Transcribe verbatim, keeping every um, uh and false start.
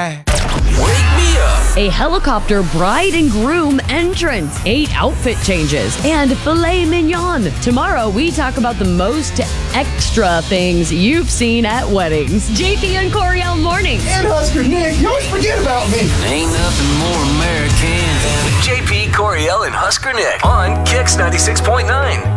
Bye. Wake me up. A helicopter bride and groom entrance, eight outfit changes, and filet mignon. Tomorrow, we talk about the most extra things you've seen at weddings. J P and Coriel mornings. And Husker Nick, you always forget about me. Ain't nothing more American than J P, Coriel, and Husker Nick on Kix ninety-six point nine.